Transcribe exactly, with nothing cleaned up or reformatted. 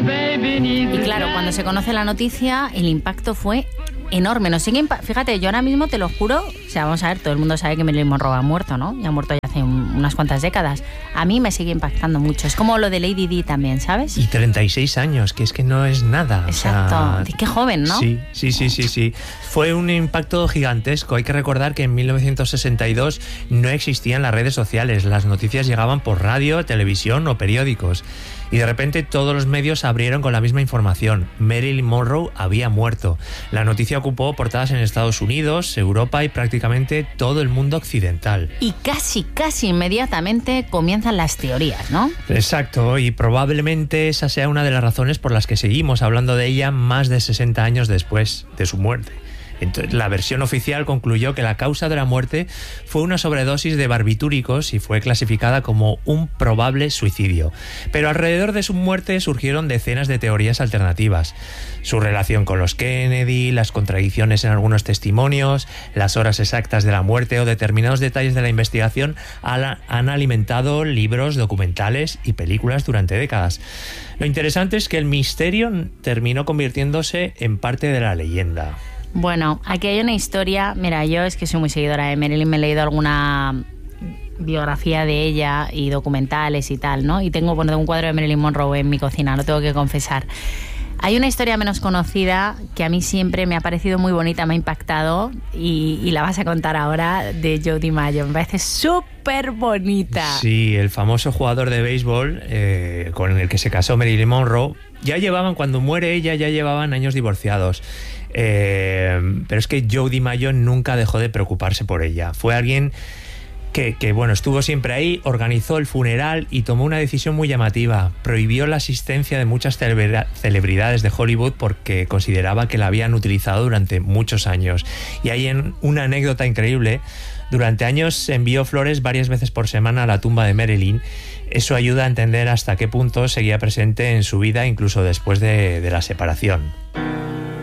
Y claro, cuando se conoce la noticia, el impacto fue enorme. Nos sigue impa- Fíjate, yo ahora mismo te lo juro, o sea, vamos a ver, todo el mundo sabe que Marilyn Monroe ha muerto, ¿no? Y ha muerto ya hace un, unas cuantas décadas. A mí me sigue impactando mucho. Es como lo de Lady Di también, ¿sabes? Y treinta y seis años, que es que no es nada. Exacto. O sea, qué joven, ¿no? Sí, sí, sí, sí, sí. Fue un impacto gigantesco. Hay que recordar que en mil novecientos sesenta y dos no existían las redes sociales. Las noticias llegaban por radio, televisión o periódicos. Y de repente todos los medios se abrieron con la misma información. Marilyn Monroe había muerto. La noticia ocupó portadas en Estados Unidos, Europa y prácticamente todo el mundo occidental. Y casi, casi inmediatamente comienzan las teorías, ¿no? Exacto, y probablemente esa sea una de las razones por las que seguimos hablando de ella más de sesenta años después de su muerte. Entonces, la versión oficial concluyó que la causa de la muerte fue una sobredosis de barbitúricos y fue clasificada como un probable suicidio. Pero alrededor de su muerte surgieron decenas de teorías alternativas. Su relación con los Kennedy, las contradicciones en algunos testimonios, las horas exactas de la muerte o determinados detalles de la investigación han alimentado libros, documentales y películas durante décadas. Lo interesante es que el misterio terminó convirtiéndose en parte de la leyenda. Bueno, aquí hay una historia. Mira, yo es que soy muy seguidora de Marilyn, me he leído alguna biografía de ella y documentales y tal, ¿no? Y tengo, bueno, un cuadro de Marilyn Monroe en mi cocina, lo tengo que confesar. Hay una historia menos conocida que a mí siempre me ha parecido muy bonita, me ha impactado y, y la vas a contar ahora, de Joe DiMaggio. Me parece súper bonita. Sí, el famoso jugador de béisbol eh, con el que se casó Marilyn Monroe. Ya llevaban, cuando muere ella, ya llevaban años divorciados. Eh, pero es que Joe DiMaggio nunca dejó de preocuparse por ella. Fue alguien que, que, bueno, estuvo siempre ahí, organizó el funeral y tomó una decisión muy llamativa. Prohibió la asistencia de muchas celebridades de Hollywood porque consideraba que la habían utilizado durante muchos años. Y hay una anécdota increíble. Durante años envió flores varias veces por semana a la tumba de Marilyn. Eso ayuda a entender hasta qué punto seguía presente en su vida incluso después de, de la separación.